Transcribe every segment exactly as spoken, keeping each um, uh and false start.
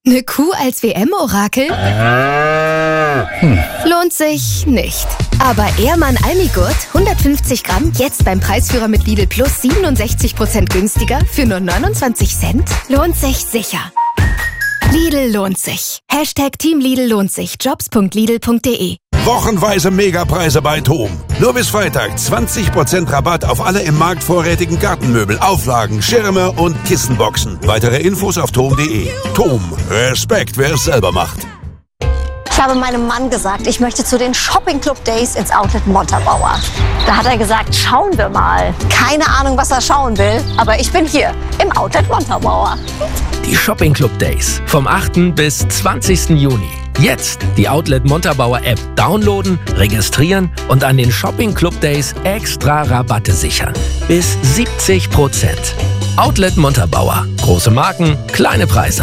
Eine Kuh als W M-Orakel? Hm. Lohnt sich nicht. Aber Ehrmann Almigurt, hundertfünfzig Gramm, jetzt beim Preisführer mit Lidl Plus siebenundsechzig Prozent günstiger für nur neunundzwanzig Cent? Lohnt sich sicher. Lidl lohnt sich. Hashtag Team Lidl lohnt sich. Jobs punkt lidl punkt de. Wochenweise Megapreise bei TOM. Nur bis Freitag zwanzig Prozent Rabatt auf alle im Markt vorrätigen Gartenmöbel, Auflagen, Schirme und Kissenboxen. Weitere Infos auf tom punkt de. TOM. Respekt, wer es selber macht. Ich habe meinem Mann gesagt, ich möchte zu den Shopping Club Days ins Outlet Montabaur. Da hat er gesagt, schauen wir mal. Keine Ahnung, was er schauen will, aber ich bin hier im Outlet Montabaur. Die Shopping Club Days vom achten bis zwanzigsten Juni. Jetzt die Outlet Montabaur App downloaden, registrieren und an den Shopping Club Days extra Rabatte sichern. Bis siebzig Prozent. Outlet Montabaur. Große Marken, kleine Preise.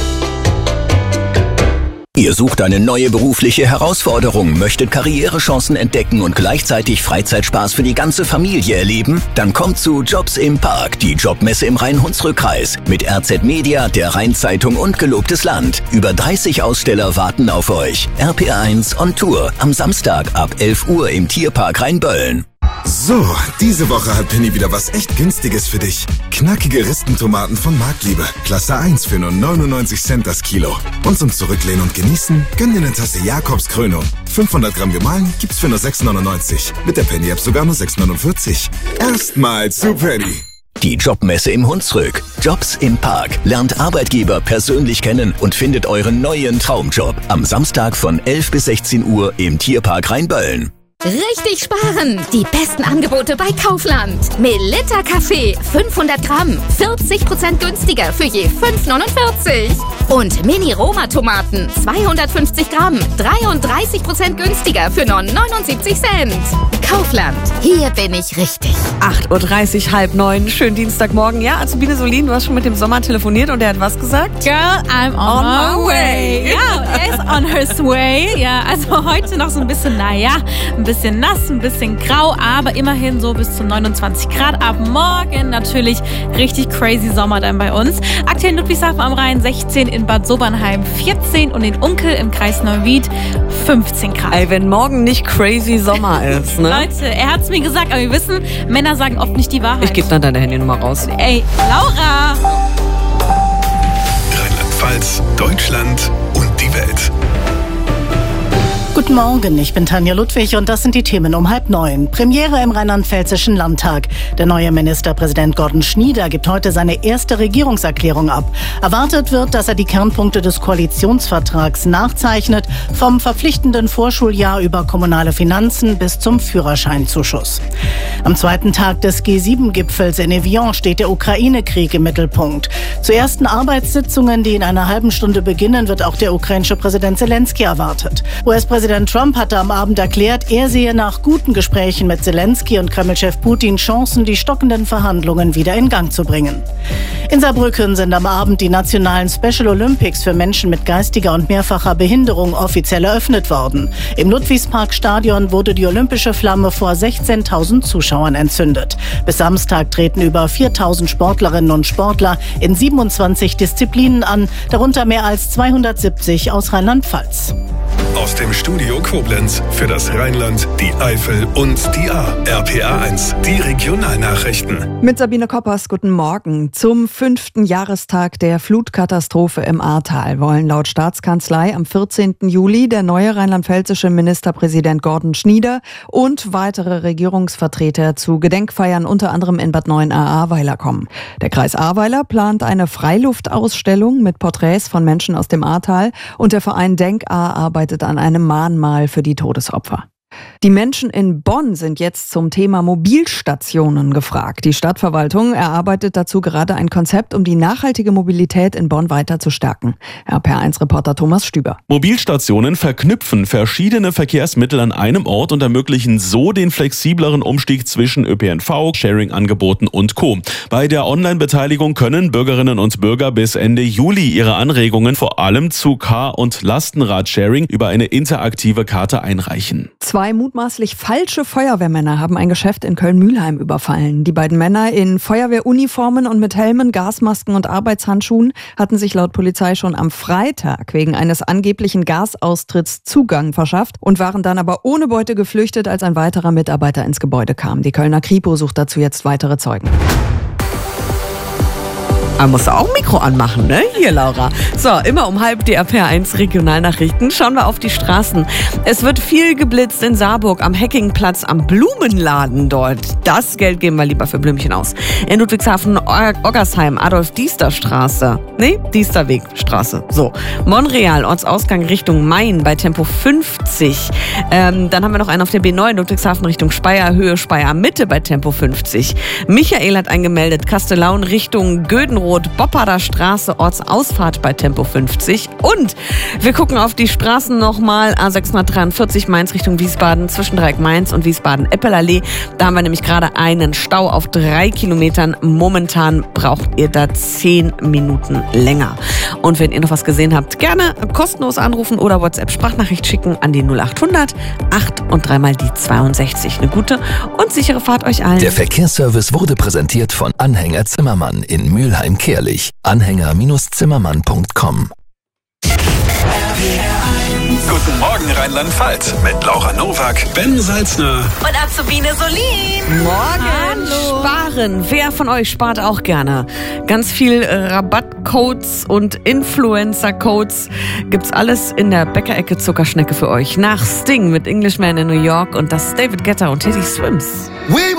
Ihr sucht eine neue berufliche Herausforderung, möchtet Karrierechancen entdecken und gleichzeitig Freizeitspaß für die ganze Familie erleben? Dann kommt zu Jobs im Park, die Jobmesse im Rhein-Hunsrück-Kreis. Mit R Z Media, der Rheinzeitung und Gelobtes Land. Über dreißig Aussteller warten auf euch. R P R eins on Tour am Samstag ab elf Uhr im Tierpark Rheinböllen. So, diese Woche hat Penny wieder was echt Günstiges für dich. Knackige Ristentomaten von Marktliebe. Klasse eins für nur neunundneunzig Cent das Kilo. Und zum Zurücklehnen und Genießen, gönn dir eine Tasse Jakobs Krönung. fünfhundert Gramm gemahlen gibt's für nur sechs neunundneunzig. Mit der Penny-App sogar nur sechs neunundvierzig. Erstmal zu Penny. Die Jobmesse im Hunsrück. Jobs im Park. Lernt Arbeitgeber persönlich kennen und findet euren neuen Traumjob. Am Samstag von elf bis sechzehn Uhr im Tierpark Rheinböllen. Richtig sparen! Die besten Angebote bei Kaufland. Melitta Kaffee, fünfhundert Gramm, vierzig Prozent günstiger für je fünf neunundvierzig. Und Mini-Roma-Tomaten, zweihundertfünfzig Gramm, dreiunddreißig Prozent günstiger für nur neunundsiebzig Cent. Kaufland, hier bin ich richtig. acht Uhr dreißig, halb neun, schönen Dienstagmorgen. Ja, Azubine Solin, du hast schon mit dem Sommer telefoniert und der hat was gesagt? Girl, I'm on, on my way. Ja, er ist on his way. Ja, also heute noch so ein bisschen, naja, ein bisschen nass, ein bisschen grau, aber immerhin so bis zu neunundzwanzig Grad. Ab morgen natürlich richtig crazy Sommer dann bei uns. Aktuell in Ludwigshafen am Rhein sechzehn, in Bad Sobernheim vierzehn und in Unkel im Kreis Neuwied fünfzehn Grad. Ey, wenn morgen nicht crazy Sommer ist, ne? Leute, er hat's mir gesagt, aber wir wissen, Männer sagen oft nicht die Wahrheit. Ich gebe dann deine Handynummer raus. Ey, Laura! Rheinland-Pfalz, Deutschland und die Welt. Guten Morgen, ich bin Tanja Ludwig und das sind die Themen um halb neun. Premiere im Rheinland-Pfälzischen Landtag. Der neue Ministerpräsident Gordon Schnieder gibt heute seine erste Regierungserklärung ab. Erwartet wird, dass er die Kernpunkte des Koalitionsvertrags nachzeichnet, vom verpflichtenden Vorschuljahr über kommunale Finanzen bis zum Führerscheinzuschuss. Am zweiten Tag des G sieben Gipfels in Evian steht der Ukraine-Krieg im Mittelpunkt. Zu ersten Arbeitssitzungen, die in einer halben Stunde beginnen, wird auch der ukrainische Präsident Zelensky erwartet. U S-Präsident Trump hatte am Abend erklärt, er sehe nach guten Gesprächen mit Zelensky und Kremlchef Putin Chancen, die stockenden Verhandlungen wieder in Gang zu bringen. In Saarbrücken sind am Abend die nationalen Special Olympics für Menschen mit geistiger und mehrfacher Behinderung offiziell eröffnet worden. Im Ludwigsparkstadion wurde die olympische Flamme vor sechzehntausend Zuschauern entzündet. Bis Samstag treten über viertausend Sportlerinnen und Sportler in siebenundzwanzig Disziplinen an, darunter mehr als zweihundertsiebzig aus Rheinland-Pfalz. Aus dem Studio Koblenz für das Rheinland, die Eifel und die A. R P R eins, die Regionalnachrichten. Mit Sabine Koppers, guten Morgen. Zum fünften Jahrestag der Flutkatastrophe im Ahrtal wollen laut Staatskanzlei am vierzehnten Juli der neue rheinland-pfälzische Ministerpräsident Gordon Schnieder und weitere Regierungsvertreter zu Gedenkfeiern unter anderem in Bad Neuenahr-Ahrweiler kommen. Der Kreis Ahrweiler plant eine Freiluftausstellung mit Porträts von Menschen aus dem Ahrtal und der Verein Denk-Ahr arbeitet an einem Mahnmal für die Todesopfer. Die Menschen in Bonn sind jetzt zum Thema Mobilstationen gefragt. Die Stadtverwaltung erarbeitet dazu gerade ein Konzept, um die nachhaltige Mobilität in Bonn weiter zu stärken. R P R eins Reporter Thomas Stüber. Mobilstationen verknüpfen verschiedene Verkehrsmittel an einem Ort und ermöglichen so den flexibleren Umstieg zwischen Ö P N V, Sharing-Angeboten und Co. Bei der Online-Beteiligung können Bürgerinnen und Bürger bis Ende Juli ihre Anregungen vor allem zu Car- und Lastenrad-Sharing über eine interaktive Karte einreichen. Zwei Zwei mutmaßlich falsche Feuerwehrmänner haben ein Geschäft in Köln-Mülheim überfallen. Die beiden Männer in Feuerwehruniformen und mit Helmen, Gasmasken und Arbeitshandschuhen hatten sich laut Polizei schon am Freitag wegen eines angeblichen Gasaustritts Zugang verschafft und waren dann aber ohne Beute geflüchtet, als ein weiterer Mitarbeiter ins Gebäude kam. Die Kölner Kripo sucht dazu jetzt weitere Zeugen. Man muss auch ein Mikro anmachen, ne? Hier, Laura. So, immer um halb die R P R eins Regionalnachrichten. Schauen wir auf die Straßen. Es wird viel geblitzt in Saarburg, am Heckingplatz, am Blumenladen dort. Das Geld geben wir lieber für Blümchen aus. In Ludwigshafen, Oggersheim, Adolf-Diester-Straße. Nee, Diesterwegstraße. So. Monreal, Ortsausgang Richtung Main bei Tempo fünfzig. Ähm, dann haben wir noch einen auf der B neun, Ludwigshafen Richtung Speyer, Höhe Speyer Mitte bei Tempo fünfzig. Michael hat eingemeldet, Kastellaun Richtung Gödenrot, Bopparder Straße, Ortsausfahrt bei Tempo fünfzig. Und wir gucken auf die Straßen nochmal. A sechshundertdreiundvierzig Mainz Richtung Wiesbaden, zwischen Dreieck Mainz und Wiesbaden-Eppelallee. Da haben wir nämlich gerade einen Stau auf drei Kilometern. Momentan braucht ihr da zehn Minuten länger. Und wenn ihr noch was gesehen habt, gerne kostenlos anrufen oder WhatsApp-Sprachnachricht schicken an die null achthundert acht und dreimal die zweiundsechzig. Eine gute und sichere Fahrt euch allen. Der Verkehrsservice wurde präsentiert von Anhänger Zimmermann in Mülheim-Kehrlich. Anhänger Zimmermann punkt com. Guten Morgen Rheinland-Pfalz mit Laura Nowak, Ben Salzner und Azubine Solin. Morgen. Hallo. Sparen. Wer von euch spart auch gerne? Ganz viel Rabattcodes und Influencer-Codes gibt's alles in der Bäckerecke Zuckerschnecke für euch. Nach Sting mit Englishman in New York und das David Guetta und Teddy Swims.